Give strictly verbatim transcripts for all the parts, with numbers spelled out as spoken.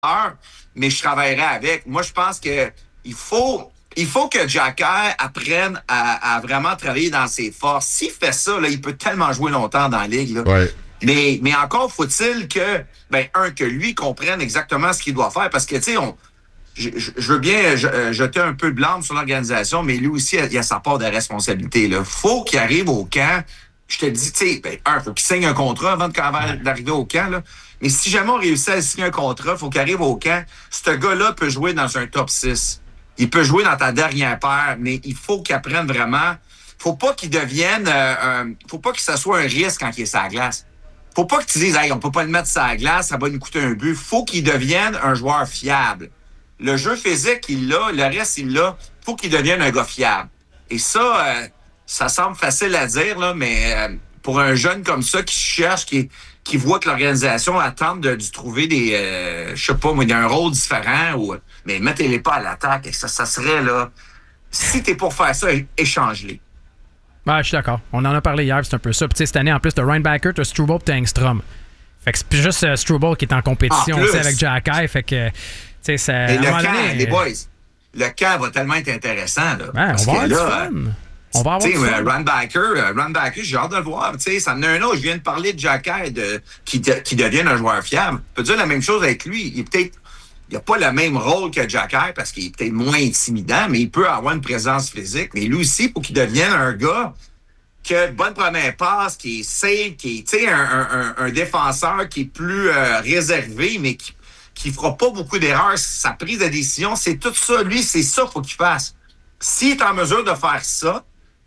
mais je travaillerai avec. Moi, je pense que il faut, il faut que Xhekaj apprenne à, à vraiment travailler dans ses forces. S'il fait ça, là, il peut tellement jouer longtemps dans la ligue. Là. Ouais. Mais, mais encore faut-il que, ben, un, que lui comprenne exactement ce qu'il doit faire. Parce que, tu sais, on, je, je veux bien jeter un peu de blâme sur l'organisation, mais lui aussi, il a sa part de responsabilité. Il faut qu'il arrive au camp. Je te dis, tu sais, ben, un, faut qu'il signe un contrat avant d'arriver au camp, là. Mais si jamais on réussit à signer un contrat, il faut qu'il arrive au camp. Ce gars-là peut jouer dans un top six. Il peut jouer dans ta dernière paire, mais il faut qu'il apprenne vraiment. Faut pas qu'il devienne, euh, un, faut pas que ça soit un risque quand il est sur la glace. Faut pas que tu dises, hey, on peut pas le mettre sur la glace, ça va nous coûter un but. Faut qu'il devienne un joueur fiable. Le jeu physique, il l'a, le reste, il l'a. Faut qu'il devienne un gars fiable. Et ça, euh, ça semble facile à dire, là, mais euh, pour un jeune comme ça qui cherche, qui, qui voit que l'organisation attend de, de trouver des, euh, je sais pas, moi, un rôle différent, ou, mais mettez-les pas à l'attaque. Ça, ça serait, là, si t'es pour faire ça, échange-les. Ouais, je suis d'accord. On en a parlé hier, c'est un peu ça. Puis, cette année, en plus, t'as Ryan Backer, t'as Struble, t'as Engstrom. Fait que c'est plus juste uh, Struble qui est en compétition aussi avec Xhekaj. Fait que, tu sais, ça. Et le camp, donné, les boys, le camp va tellement être intéressant, là. Ouais, on va avoir là, du fun. On va avoir du fun. Ryan Backer, Ryan Backer, j'ai hâte de le voir. Tu sais, ça en a un autre. Je viens de parler de Xhekaj, de, qui, de, qui devienne un joueur fiable. Je peux dire la même chose avec lui. Il est peut-être. Il n'a pas le même rôle que Xhekaj parce qu'il est peut-être moins intimidant, mais il peut avoir une présence physique. Mais lui aussi, pour qu'il devienne un gars qui a une bonne première passe, qui est safe, qui est, tu sais, un, un, un défenseur qui est plus euh, réservé, mais qui qui fera pas beaucoup d'erreurs. Sa prise de décision, c'est tout ça. Lui, c'est ça qu'il faut qu'il fasse. S'il est en mesure de faire ça,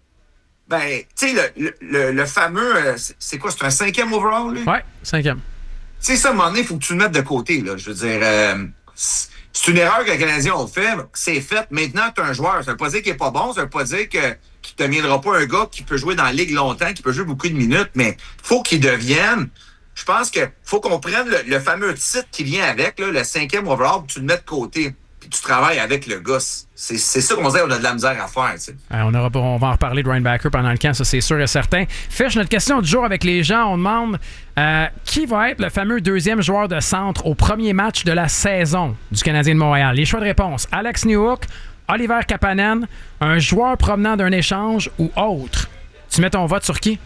ben, tu sais, le, le, le fameux, euh, c'est quoi, c'est un cinquième overall, lui? Ouais, cinquième. Tu sais, ça, à un moment donné, il faut que tu le mettes de côté, là. Je veux dire, euh, c'est une erreur que les Canadiens ont fait. C'est fait. Maintenant, tu as un joueur. Ça veut pas dire qu'il est pas bon. Ça veut pas dire que qu'il ne deviendra pas un gars qui peut jouer dans la ligue longtemps, qui peut jouer beaucoup de minutes, mais faut qu'il devienne. Je pense que faut qu'on prenne le, le fameux titre qui vient avec, là, le cinquième overall, puis tu le mets de côté. Puis tu travailles avec le gars. C'est, c'est ça qu'on dit, on a de la misère à faire. Tu sais. on, aura, on va en reparler de Ryan Backer pendant le camp, ça c'est sûr et certain. Fiche, notre question du jour avec les gens, on demande euh, qui va être le fameux deuxième joueur de centre au premier match de la saison du Canadien de Montréal. Les choix de réponse, Alex Newhook, Oliver Kapanen, un joueur provenant d'un échange ou autre. Tu mets ton vote sur qui?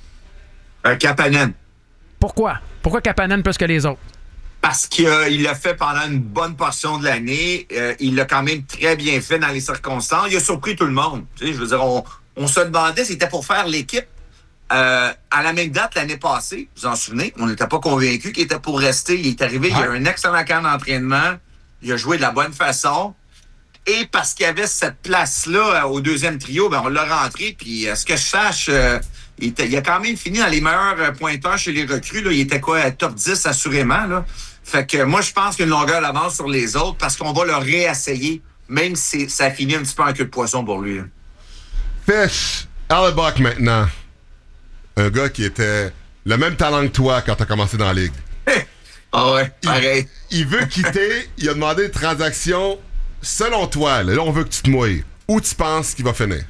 Un Kapanen. Pourquoi? Pourquoi Kapanen plus que les autres? Parce qu'il euh, l'a fait pendant une bonne portion de l'année. Euh, il l'a quand même très bien fait dans les circonstances. Il a surpris tout le monde. Tu sais, je veux dire, on, on se demandait si c'était pour faire l'équipe euh, à la même date l'année passée. Vous vous en souvenez? On n'était pas convaincus qu'il était pour rester. Il est arrivé, ouais. Il a un excellent camp d'entraînement. Il a joué de la bonne façon. Et parce qu'il y avait cette place-là euh, au deuxième trio, ben on l'a rentré. Puis, à ce que je sache... Euh, Il, était, il a quand même fini dans les meilleurs pointeurs chez les recrues. Là. Il était quoi, top dix assurément. Là. Fait que moi, je pense qu'il y a une longueur d'avance sur les autres parce qu'on va le réessayer, même si ça finit un petit peu en queue de poisson pour lui. Là. Fish, Hellebuyck maintenant. Un gars qui était le même talent que toi quand tu as commencé dans la ligue. Ah ouais, pareil. Il, il veut quitter, il a demandé une transaction. Selon toi, là, là, on veut que tu te mouilles. Où tu penses qu'il va finir?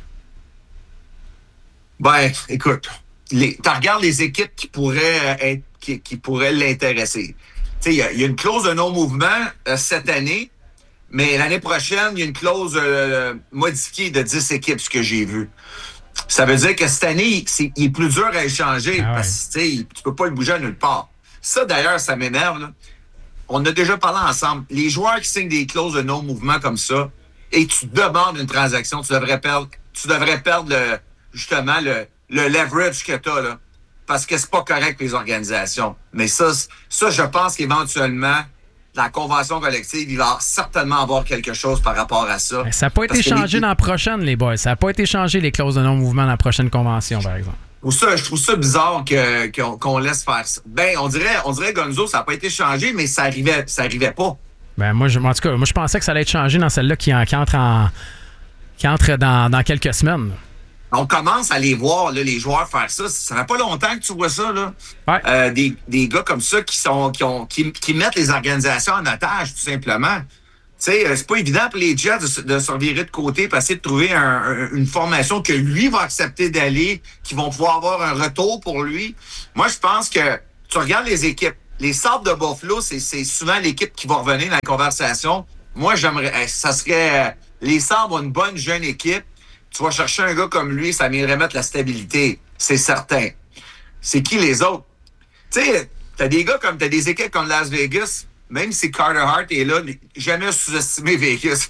Ben, écoute, tu regardes les équipes qui pourraient être, qui, qui pourraient l'intéresser. Tu sais, il y, y a une clause de non-mouvement euh, cette année, mais l'année prochaine, il y a une clause euh, modifiée de dix équipes, ce que j'ai vu. Ça veut dire que cette année, c'est, il est plus dur à échanger ah ouais. Parce que tu sais, tu peux pas le bouger à nulle part. Ça, d'ailleurs, ça m'énerve. Là. On a déjà parlé ensemble. Les joueurs qui signent des clauses de non-mouvement comme ça, et tu demandes une transaction, tu devrais perdre, tu devrais perdre le justement, le, le leverage que tu as, là. Parce que c'est pas correct pour les organisations. Mais ça, ça, je pense qu'éventuellement, la convention collective, il va certainement avoir quelque chose par rapport à ça. Mais ça n'a pas été changé les... dans la prochaine, les boys. Ça n'a pas été changé, les clauses de non-mouvement dans la prochaine convention, par exemple. Pour ça, je trouve ça bizarre que, qu'on, qu'on laisse faire ça. Ben, on dirait, on dirait Gonzo, ça n'a pas été changé, mais ça arrivait, ça arrivait pas. Ben, moi, je, en tout cas, moi, je pensais que ça allait être changé dans celle-là qui, qui entre en, qui entre dans, dans quelques semaines. On commence à les voir, là, les joueurs faire ça. Ça fait pas longtemps que tu vois ça, là. Ouais. Euh, des, des gars comme ça qui sont qui ont qui, qui mettent les organisations en otage, tout simplement. Tu sais, c'est pas évident pour les Jets de, de se revirer de côté et essayer de trouver un, un, une formation que lui va accepter d'aller, qui vont pouvoir avoir un retour pour lui. Moi, je pense que tu regardes les équipes. les Sabres de Buffalo, c'est, c'est souvent l'équipe qui va revenir dans la conversation. Moi, j'aimerais, ça serait, les Sabres ont une bonne jeune équipe. Tu vas chercher un gars comme lui, ça viendrait mettre la stabilité. C'est certain. C'est qui les autres? Tu sais, t'as des gars comme, t'as des équipes comme Las Vegas, même si Carter Hart est là, jamais sous-estimer Vegas.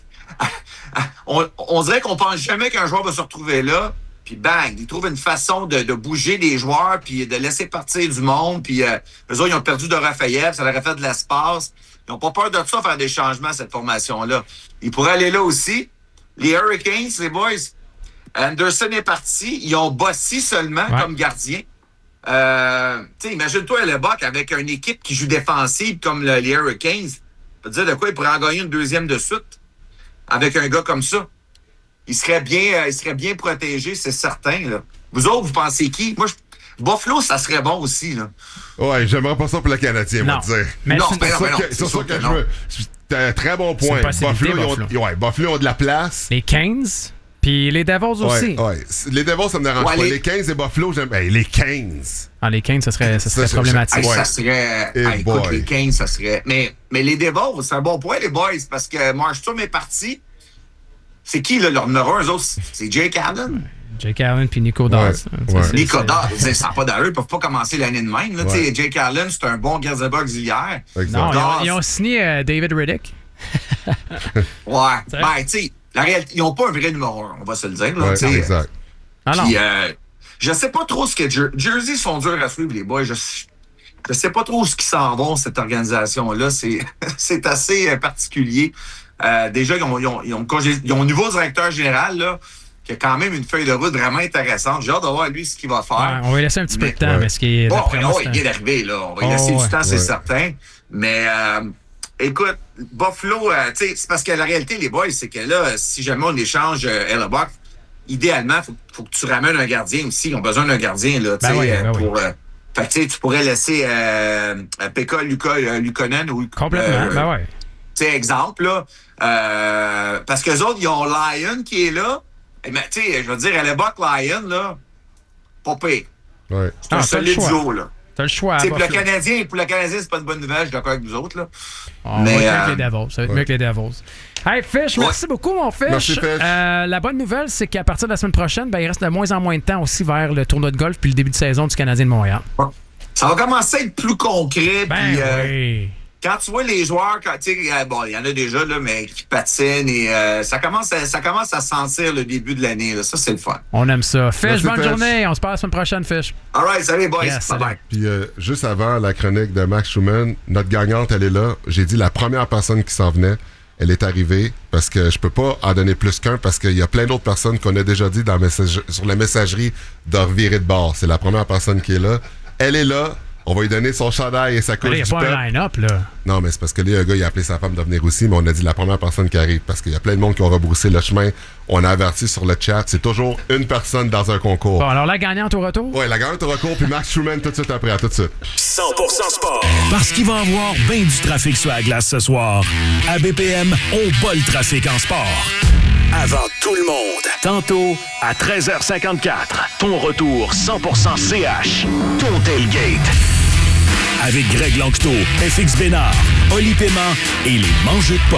on, on dirait qu'on pense jamais qu'un joueur va se retrouver là, puis bang, ils trouvent une façon de, de bouger les joueurs, puis de laisser partir du monde, puis euh, eux autres, ils ont perdu de Raphaël, ça leur a fait de l'espace. Ils n'ont pas peur de ça, faire des changements à cette formation-là. Ils pourraient aller là aussi. Les Hurricanes, les boys, Anderson est parti, ils ont Bossy seulement ouais. comme gardien. Euh, tu sais, imagine-toi le Buck avec une équipe qui joue défensive comme le, les Hurricanes. Je peux te dire de quoi il pourrait en gagner une deuxième de suite avec un gars comme ça. Il serait bien, euh, il serait bien protégé, c'est certain. Là. Vous autres, vous pensez qui? Moi, je... Buffalo, ça serait bon aussi. Là. Ouais, j'aimerais pas ça pour le Canadien, moi, dire. Mais non, c'est ben ça non, que, c'est ça que, que je veux. C'est un très bon point. Buffalo, Buffalo. Ils ont, ouais, Buffalo ont de la place. Les Kings, puis les Devils aussi. Ouais, ouais. Les Devils, ça me dérange ouais, pas. Les... les Kings et Buffalo, j'aime. Hey, les Kings. Ah, les Kings, ça serait, ça serait ça, problématique. Hey, ouais. Ça serait. Hey, écoute, les Kings, ça serait. Mais, mais les Devils, c'est un bon point, les boys, parce que Markstrom est parti. C'est qui, là, leur numéro un, eux autres? C'est Jake Allen? Jake Allen puis Nico Dawes. Ouais, ouais. Nico Dawes, ça n'a pas d'allure. Ils ne peuvent pas commencer l'année de même. Là, ouais. Jake Allen, c'est un bon gardien de auxiliaire. Non, ils ont, ils ont signé euh, David Riddick. ouais. Ben, tu sais, la réalité, ils n'ont pas un vrai numéro un, on va se le dire. Là, ouais, exact. Ah non. Puis, euh, je sais pas trop ce que... Jer- Jersey sont durs à suivre, les boys. Je, je sais pas trop ce qui s'en vont, cette organisation-là. C'est, c'est assez euh, particulier. Euh, déjà, ils ont, ils, ont, ils, ont, ils ont un nouveau directeur général là, qui a quand même une feuille de route vraiment intéressante. J'ai hâte de voir lui ce qu'il va faire. Ouais, on va lui laisser un petit mais, peu de temps. Ouais. Mais ce qui est, bon, moi, non, il vient d'arriver. Là. On va lui laisser oh, du temps, ouais. c'est certain. Mais euh, écoute, Buffalo, euh, c'est parce que la réalité, les boys, c'est que là, si jamais on échange euh, Hellebuck, idéalement, il faut, faut que tu ramènes un gardien aussi. Ils ont besoin d'un gardien là, ben oui, ben pour... Oui. Euh, fait que tu pourrais laisser euh, Pekka Luukkonen ou... Complètement, euh, ben ouais. Tu sais, exemple, là, euh, parce qu'eux autres, ils ont Lyon qui est là. Tu sais, je veux dire, Hellebuck, Lyon, là, pas pire. Ouais. C'est un ah, solide duo, là. T'as le choix. Pour le Canadien, pour le Canadien, c'est pas une bonne nouvelle, je suis d'accord avec vous autres, là. Oh, mais, on va être euh, mieux que les Devils. Ça va être ouais. mieux que les Devils. Hey, Fish, ouais. merci beaucoup, mon Fish. Merci, Fish. Euh, la bonne nouvelle, c'est qu'à partir de la semaine prochaine, ben, il reste de moins en moins de temps aussi vers le tournoi de golf puis le début de saison du Canadien de Montréal. Ouais. Ça va commencer à être plus concret. Ben puis, euh, oui. Quand tu vois les joueurs, quand tu sais, bon, il y en a déjà, là, mais qui patinent et euh, ça, commence à, ça commence à sentir le début de l'année. Là. Ça, c'est le fun. On aime ça. Fish, merci, bonne Fish. journée. On se parle la semaine prochaine, Fish. All right, salut, boys. Yes, bye bye. Puis euh, juste avant la chronique de Max Schumann, notre gagnante, elle est là. J'ai dit la première personne qui s'en venait, elle est arrivée parce que je peux pas en donner plus qu'un parce qu'il y a plein d'autres personnes qu'on a déjà dit dans message- sur la messagerie de revirer de bord. C'est la première personne qui est là. Elle est là. On va lui donner son chandail et sa couche du peuple. Il n'y a pas un line-up, là. Non, mais c'est parce que là, un gars, il a appelé sa femme de venir aussi, mais on a dit la première personne qui arrive parce qu'il y a plein de monde qui ont rebroussé le chemin. On a averti sur le chat. C'est toujours une personne dans un concours. Bon, alors la gagnante au retour? Oui, la gagnante au retour, puis Max Schumann tout de suite après. À tout de suite. cent pour cent sport. Parce qu'il va y avoir bien du trafic sur la glace ce soir. À B P M, on bat le trafic en sport. Avant tout le monde. Tantôt, à treize heures cinquante-quatre, ton retour cent pour cent C H. Ton tailgate. Avec Greg Langto, F X Bénard, Oli Paiement et les mangeux de potes.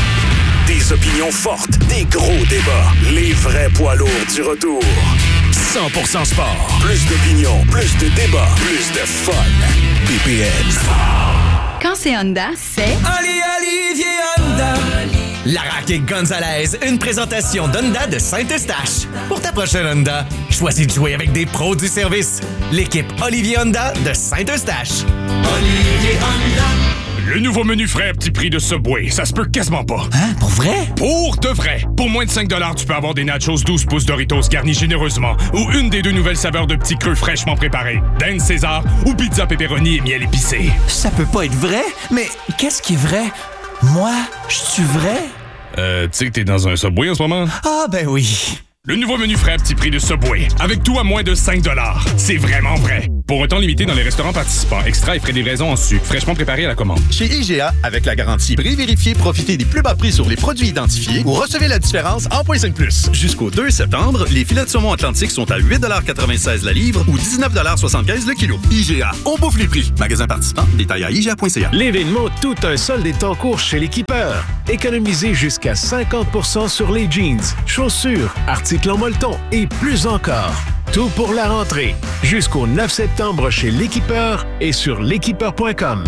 Des opinions fortes, des gros débats. Les vrais poids lourds du retour. cent pour cent sport. Plus d'opinions, plus de débats, plus de fun. B P M. Quand c'est Honda, c'est... Ali Olivier Honda. La Raquette Gonzalez, une présentation d'Honda de Saint-Eustache. Pour ta prochaine Honda, choisis de jouer avec des pros du service. L'équipe Olivier Honda de Saint-Eustache. Olivier Honda. Le nouveau menu frais à petit prix de Subway, ça se peut quasiment pas. Hein? Pour vrai? Pour de vrai! Pour moins de cinq dollars, tu peux avoir des nachos douze pouces Doritos garnis généreusement ou une des deux nouvelles saveurs de petits creux fraîchement préparés, Dan César ou pizza pepperoni et miel épicé. Ça peut pas être vrai, mais qu'est-ce qui est vrai? Moi, je suis vrai? Euh, tu sais que t'es dans un Subway en ce moment? Ah, ben oui. Le nouveau menu frais à petit prix de Subway, avec tout à moins de cinq dollars. C'est vraiment vrai. Pour un temps limité dans les restaurants participants. Extra et frais de livraison en sucre. Fraîchement préparé à la commande. Chez I G A, avec la garantie prix vérifié, profitez des plus bas prix sur les produits identifiés ou recevez la différence en point cinq plus. Jusqu'au deux septembre, les filets de saumon Atlantique sont à huit quatre-vingt-seize la livre ou dix-neuf soixante-quinze le kilo. I G A, on bouffe les prix. Magasin participant, détail à I G A point C A. L'événement Tout un solde est en cours chez l'Équipeur. Économisez jusqu'à cinquante pour cent sur les jeans, chaussures, articles en molleton et plus encore. Tout pour la rentrée. Jusqu'au neuf septembre chez l'Équipeur et sur l'équipeur point com.